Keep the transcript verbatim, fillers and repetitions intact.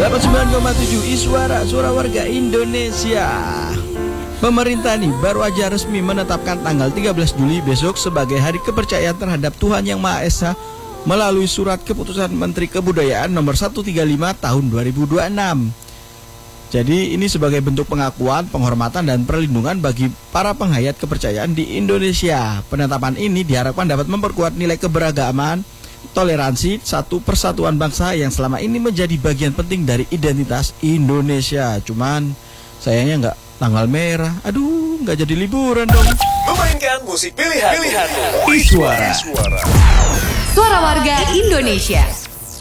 delapan puluh sembilan koma tujuh Iswara, suara warga Indonesia. Pemerintah nih baru aja resmi menetapkan tanggal tiga belas Juli besok sebagai hari kepercayaan terhadap Tuhan Yang Maha Esa melalui surat keputusan Menteri Kebudayaan nomor seratus tiga puluh lima tahun dua ribu dua puluh enam. Jadi ini sebagai bentuk pengakuan, penghormatan dan perlindungan bagi para penghayat kepercayaan di Indonesia. Penetapan ini diharapkan dapat memperkuat nilai keberagaman, toleransi, satu persatuan bangsa yang selama ini menjadi bagian penting dari identitas Indonesia. Cuman sayangnya nggak tanggal merah. Aduh, nggak jadi liburan dong. Memainkan musik pilihan. Pilihan. Iswara. Iswara. Suara warga Indonesia.